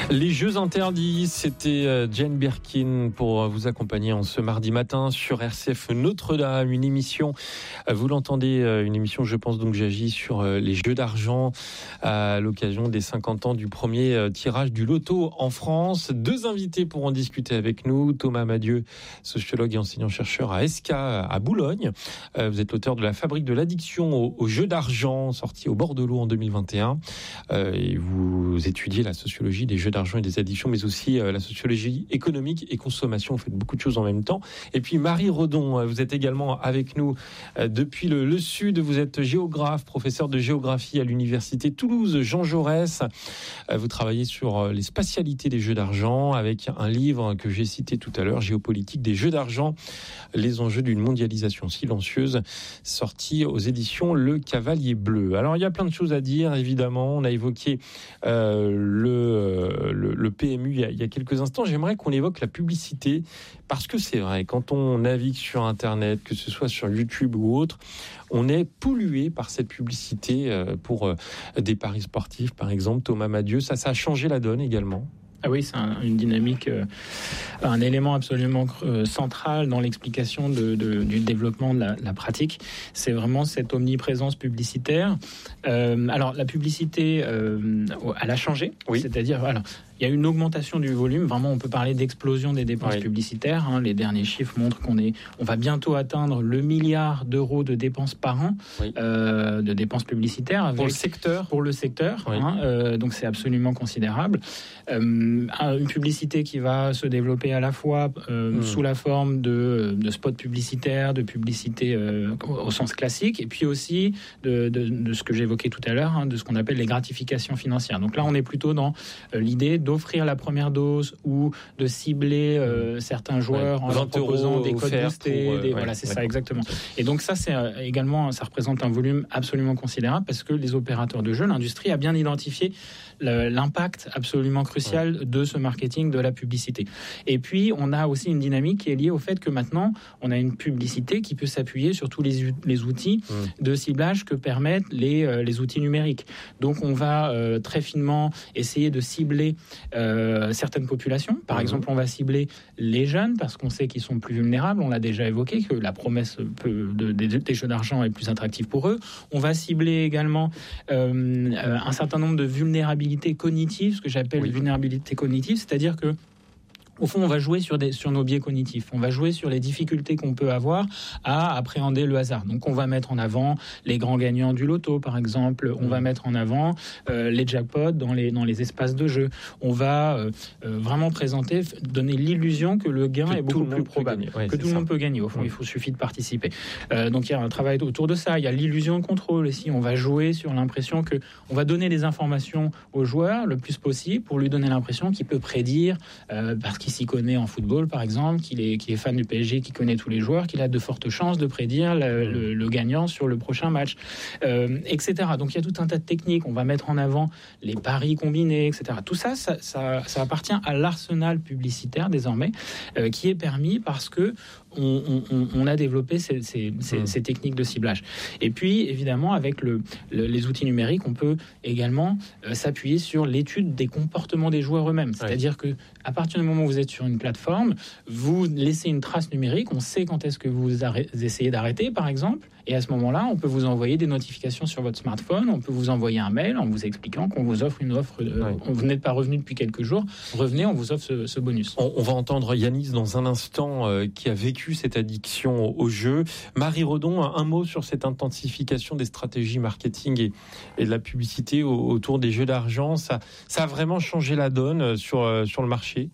Les Jeux interdits, c'était Jane Birkin pour vous accompagner en ce mardi matin sur RCF Notre-Dame, une émission, vous l'entendez, une émission je pense donc j'agis sur les Jeux d'argent à l'occasion des 50 ans du premier tirage du loto en France. Deux invités pour en discuter avec nous, Thomas Madieu, sociologue et enseignant-chercheur à ESCA à Boulogne. Vous êtes l'auteur de La fabrique de l'addiction aux Jeux d'argent, sorti au bord de l'eau en 2021. Et vous étudiez la sociologie des jeux d'argent et des addictions, mais aussi la sociologie économique et consommation. Vous faites beaucoup de choses en même temps. Et puis Marie Redon, vous êtes également avec nous depuis le Sud. Vous êtes géographe, professeur de géographie à l'université Toulouse Jean Jaurès. Vous travaillez sur les spatialités des jeux d'argent avec un livre que j'ai cité tout à l'heure, Géopolitique des jeux d'argent, les enjeux d'une mondialisation silencieuse, sorti aux éditions Le Cavalier Bleu. Alors il y a plein de choses à dire, évidemment. On a évoqué le PMU il y a quelques instants. J'aimerais qu'on évoque la publicité, parce que c'est vrai, quand on navigue sur Internet, que ce soit sur YouTube ou autre, on est pollué par cette publicité pour des paris sportifs, par exemple. Thomas Madieu, ça a changé la donne également. Ah oui, c'est une dynamique, un élément absolument central dans l'explication du développement de la pratique. C'est vraiment cette omniprésence publicitaire. Alors, la publicité, elle a changé. Oui. C'est-à-dire, alors, il y a une augmentation du volume. Vraiment, on peut parler d'explosion des dépenses publicitaires. Les derniers chiffres montrent on va bientôt atteindre le milliard d'euros de dépenses par an, de dépenses publicitaires. Pour le secteur. Donc, c'est absolument considérable. Une publicité qui va se développer à la fois sous la forme de spots publicitaires, de publicité au sens classique, et puis aussi de ce que j'évoquais tout à l'heure, de ce qu'on appelle les gratifications financières. Donc là, on est plutôt dans l'idée d'offrir la première dose ou de cibler certains joueurs en leur proposant des codes boostés. Voilà, c'est ça, exactement. Et donc ça, c'est également, ça représente un volume absolument considérable parce que les opérateurs de jeux, l'industrie a bien identifié l'impact absolument crucial de ce marketing, de la publicité. Et puis, on a aussi une dynamique qui est liée au fait que maintenant, on a une publicité qui peut s'appuyer sur tous les outils de ciblage que permettent les outils numériques. Donc, on va très finement essayer de cibler certaines populations. Par exemple, on va cibler les jeunes parce qu'on sait qu'ils sont plus vulnérables. On l'a déjà évoqué, que la promesse des jeux d'argent est plus attractive pour eux. On va cibler également un certain nombre de vulnérabilités cognitives, ce que j'appelle vulnérabilité cognitive, c'est-à-dire que au fond, on va jouer sur nos biais cognitifs. On va jouer sur les difficultés qu'on peut avoir à appréhender le hasard. Donc, on va mettre en avant les grands gagnants du loto, par exemple. On va mettre en avant les jackpots dans les espaces de jeu. On va vraiment donner l'illusion que le gain est beaucoup plus probable, que tout le monde peut gagner. Au fond, il suffit de participer. Donc, il y a un travail autour de ça. Il y a l'illusion de contrôle aussi. On va jouer sur l'impression que on va donner des informations au joueur le plus possible pour lui donner l'impression qu'il peut prédire, parce qu'il s'y connaît en football, par exemple, qu'il est fan du PSG, qu'il connaît tous les joueurs, qu'il a de fortes chances de prédire le gagnant sur le prochain match, etc. Donc, il y a tout un tas de techniques. On va mettre en avant les paris combinés, etc. Tout ça appartient à l'arsenal publicitaire, désormais, qui est permis parce que on a développé ces techniques de ciblage. Et puis, évidemment, avec les outils numériques, on peut également s'appuyer sur l'étude des comportements des joueurs eux-mêmes. C'est-à-dire que à partir du moment où vous êtes sur une plateforme, vous laissez une trace numérique, on sait quand est-ce que vous essayez d'arrêter, par exemple, et à ce moment-là, on peut vous envoyer des notifications sur votre smartphone, on peut vous envoyer un mail en vous expliquant qu'on vous offre une offre, vous n'êtes pas revenu depuis quelques jours, revenez, on vous offre ce bonus. On va entendre Yanis dans un instant qui a vécu cette addiction au jeu. Marie Redon, un mot sur cette intensification des stratégies marketing et de la publicité autour des jeux d'argent. Ça a vraiment changé la donne sur le marché?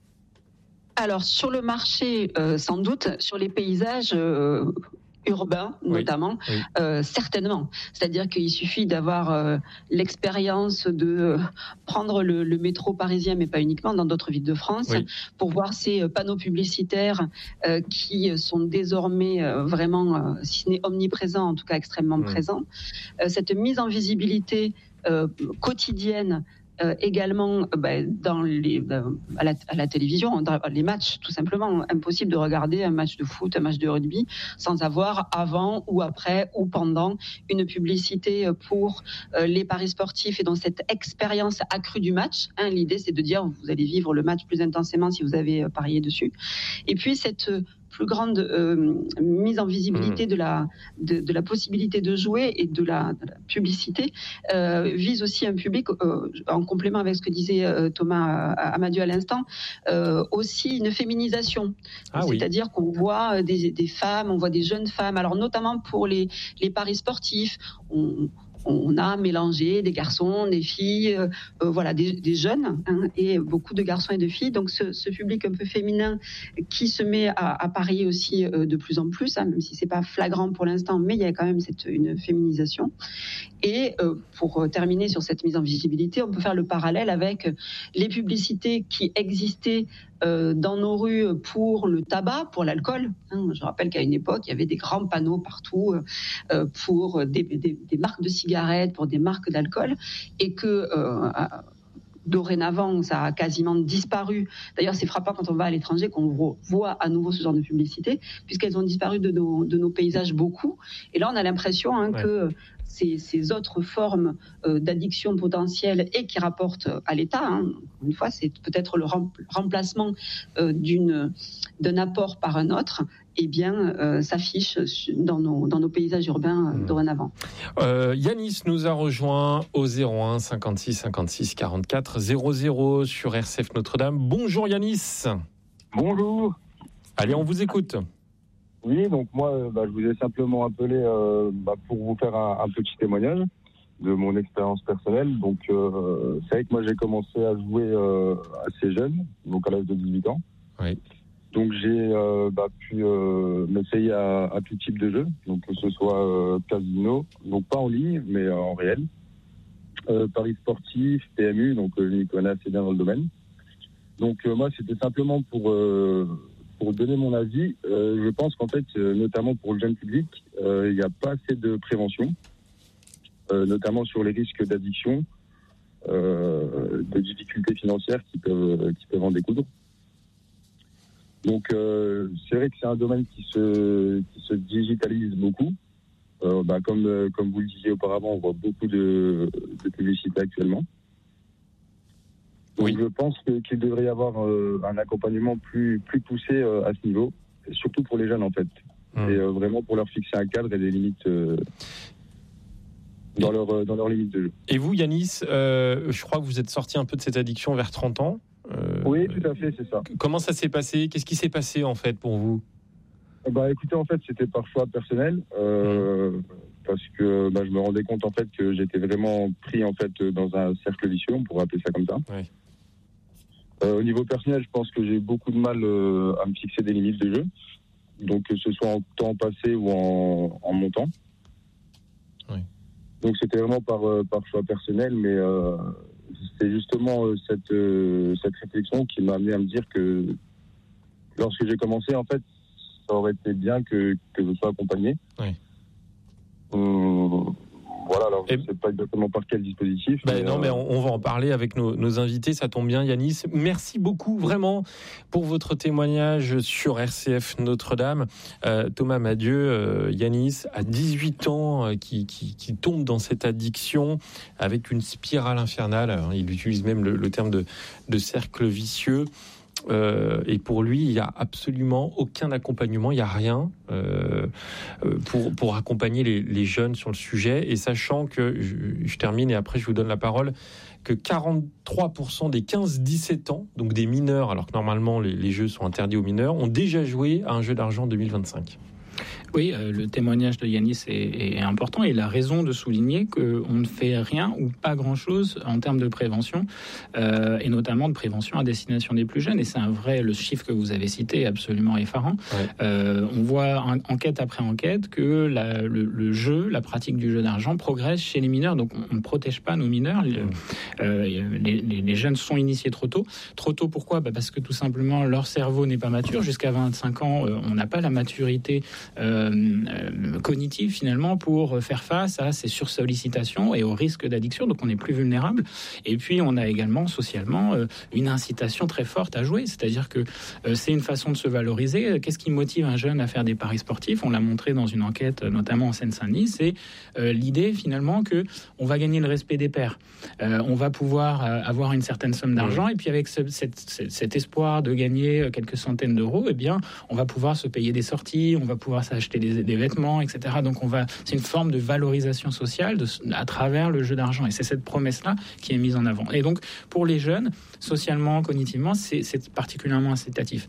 Alors, sur le marché, sans doute, sur les paysages urbains, notamment, certainement. C'est-à-dire qu'il suffit d'avoir l'expérience de prendre le métro parisien, mais pas uniquement, dans d'autres villes de France, pour voir ces panneaux publicitaires qui sont désormais vraiment, si ce n'est omniprésents, en tout cas extrêmement présents. Cette mise en visibilité quotidienne également à la télévision, les matchs, tout simplement. Impossible de regarder un match de foot, un match de rugby, sans avoir avant ou après ou pendant une publicité pour les paris sportifs et dans cette expérience accrue du match. L'idée, c'est de dire vous allez vivre le match plus intensément si vous avez parié dessus. Et puis cette plus grande mise en visibilité de la possibilité de jouer et de la publicité vise aussi un public, en complément avec ce que disait Thomas Amadieu à l'instant, aussi une féminisation. C'est-à-dire qu'on voit des femmes, on voit des jeunes femmes, alors notamment pour les paris sportifs, on a mélangé des garçons, des filles, des jeunes, et beaucoup de garçons et de filles. Donc ce public un peu féminin qui se met à parier aussi de plus en plus, même si c'est pas flagrant pour l'instant, mais il y a quand même une féminisation. Et pour terminer sur cette mise en visibilité, on peut faire le parallèle avec les publicités qui existaient dans nos rues pour le tabac, pour l'alcool. Je rappelle qu'à une époque, il y avait des grands panneaux partout pour des marques de cigarettes, pour des marques d'alcool, et que dorénavant, ça a quasiment disparu. D'ailleurs, c'est frappant quand on va à l'étranger qu'on voit à nouveau ce genre de publicité, puisqu'elles ont disparu de nos paysages beaucoup. Et là, on a l'impression que ces autres formes d'addiction potentielle et qui rapportent à l'État, une fois, c'est peut-être le remplacement d'un apport par un autre, s'affiche dans nos paysages urbains dorénavant. Yanis nous a rejoint au 01 56 56 44 00 sur RCF Notre-Dame. Bonjour Yanis. Bonjour. Allez, on vous écoute. Oui, donc moi, je vous ai simplement appelé pour vous faire un petit témoignage de mon expérience personnelle. Donc, c'est vrai que moi, j'ai commencé à jouer assez jeune, donc à l'âge de 18 ans. Oui. Donc, j'ai pu m'essayer à tout type de jeu, donc que ce soit casino, donc pas en ligne, mais en réel. Paris sportif, PMU, donc je m'y connais assez bien dans le domaine. Donc, moi, c'était simplement pour donner mon avis. Je pense qu'en fait, notamment pour le jeune public, il n'y a pas assez de prévention, notamment sur les risques d'addiction, de difficultés financières qui peuvent en découdre. Donc, c'est vrai que c'est un domaine qui se digitalise beaucoup. Comme vous le disiez auparavant, on voit beaucoup de publicité actuellement. Donc, je pense qu'il devrait y avoir un accompagnement plus poussé à ce niveau, surtout pour les jeunes en fait, et vraiment pour leur fixer un cadre et des limites dans leurs limites de jeu. Et vous, Yanis, je crois que vous êtes sorti un peu de cette addiction vers 30 ans. Oui, tout à fait, c'est ça. Comment ça s'est passé ? Qu'est-ce qui s'est passé en fait pour vous ? Écoutez, en fait, c'était par choix personnel, parce que je me rendais compte en fait que j'étais vraiment pris en fait dans un cercle vicieux, on pourrait appeler ça comme ça. Oui. Au niveau personnel, je pense que j'ai beaucoup de mal à me fixer des limites de jeu, donc que ce soit en temps passé ou en montant. Oui. Donc c'était vraiment par choix personnel, mais c'est justement cette réflexion qui m'a amené à me dire que lorsque j'ai commencé, en fait, ça aurait été bien que je sois accompagné. Oui. Voilà, alors je ne sais pas exactement par quel dispositif. Mais on va en parler avec nos invités, ça tombe bien Yanis. Merci beaucoup vraiment pour votre témoignage sur RCF Notre-Dame. Thomas Amadieu, Yanis, à 18 ans, qui tombe dans cette addiction avec une spirale infernale. Alors, il utilise même le terme de cercle vicieux. Et pour lui, il n'y a absolument aucun accompagnement, il n'y a rien pour accompagner les jeunes sur le sujet. Et sachant que, je termine et après je vous donne la parole, que 43% des 15-17 ans, donc des mineurs, alors que normalement les jeux sont interdits aux mineurs, ont déjà joué à un jeu d'argent en 2025. Oui, le témoignage de Yanis est important et il a raison de souligner qu'on ne fait rien ou pas grand-chose en termes de prévention et notamment de prévention à destination des plus jeunes. Et c'est le chiffre que vous avez cité est absolument effarant. Ouais. On voit enquête après enquête que le jeu, la pratique du jeu d'argent progresse chez les mineurs. Donc on ne protège pas nos mineurs. Les jeunes sont initiés trop tôt. Trop tôt, pourquoi ? Parce que tout simplement leur cerveau n'est pas mature. Jusqu'à 25 ans, on n'a pas la maturité cognitive finalement pour faire face à ces sursollicitations et au risque d'addiction. Donc on est plus vulnérable. Et puis on a également socialement une incitation très forte à jouer. C'est-à-dire que c'est une façon de se valoriser. Qu'est-ce qui motive un jeune à faire des paris sportifs ? On l'a montré dans une enquête, notamment en Seine-Saint-Denis. C'est l'idée finalement que on va gagner le respect des pairs. On va pouvoir avoir une certaine somme d'argent et puis avec cet espoir de gagner quelques centaines d'euros, eh bien, on va pouvoir se payer des sorties, on va pouvoir s'acheter des vêtements, etc. Donc c'est une forme de valorisation sociale à travers le jeu d'argent. Et c'est cette promesse-là qui est mise en avant. Et donc, pour les jeunes, socialement, cognitivement, c'est particulièrement incitatif.